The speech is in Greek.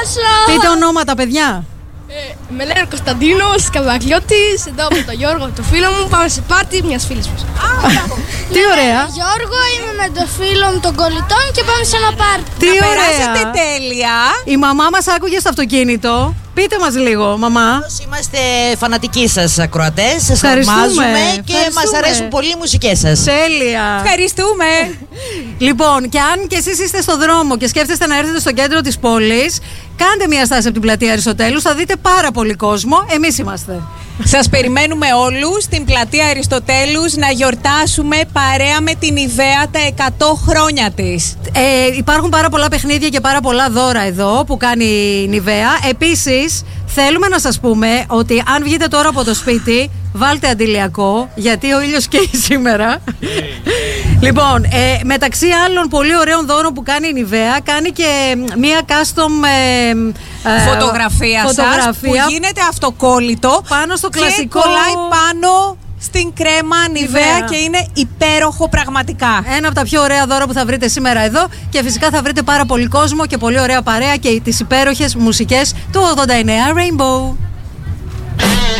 Δώσα! Πείτε ονόματα, παιδιά. Με λένε Κωνσταντίνος Καβακλιώτης, εδώ με τον Γιώργο, το φίλο μου. Πάμε σε πάρτι μιας φίλης μας. Τι ωραία. Γιώργο, είμαι με το φίλο μου των κολλητών και πάμε σε ένα πάρτι. Τι Να ωραία. περάσετε τέλεια. Η μαμά μας άκουγε στο αυτοκίνητο. Πείτε μας λίγο, μαμά. Είμαστε φανατικοί σας ακροατές. Σας Ευχαριστούμε, θαυμάζουμε και ευχαριστούμε. μας αρέσουν πολύ οι μουσικές σας. Τέλεια. Ευχαριστούμε. Λοιπόν, και αν και εσείς είστε στο δρόμο και σκέφτεστε να έρθετε στο κέντρο της πόλης, κάντε μια στάση από την πλατεία Αριστοτέλους, θα δείτε πάρα πολύ κόσμο. Εμείς είμαστε. Σας περιμένουμε όλους στην πλατεία Αριστοτέλους να γιορτάσουμε παρέα με την Νιβαία τα 100 χρόνια της. Υπάρχουν πάρα πολλά παιχνίδια και πάρα πολλά δώρα εδώ που κάνει η Νιβαία. Επίσης, θέλουμε να σας πούμε ότι αν βγείτε τώρα από το σπίτι, βάλτε αντιλιακό, γιατί ο ήλιος καίει σήμερα. Λοιπόν, μεταξύ άλλων πολύ ωραίων δώρων που κάνει η Νιβαία, κάνει και μία custom Φωτογραφία σας που γίνεται αυτοκόλλητο πάνω στο κλασικό. Και κολλάει πάνω στην κρέμα Νιβαία και είναι υπέροχο πραγματικά. Ένα από τα πιο ωραία δώρα που θα βρείτε σήμερα εδώ και φυσικά θα βρείτε πάρα πολύ κόσμο και πολύ ωραία παρέα και τις υπέροχες μουσικές του 89 Rainbow.